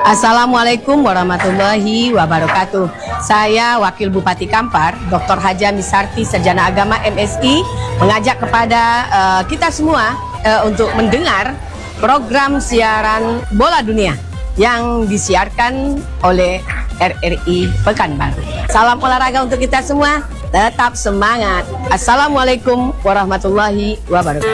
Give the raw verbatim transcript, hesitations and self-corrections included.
Assalamualaikum warahmatullahi wabarakatuh. Saya Wakil Bupati Kampar, Doktor Haja Misarti, Sarjana Agama M Si, mengajak kepada uh, kita semua uh, untuk mendengar program siaran Bola Dunia yang disiarkan oleh R R I Pekanbaru. Salam olahraga untuk kita semua, tetap semangat. Assalamualaikum warahmatullahi wabarakatuh.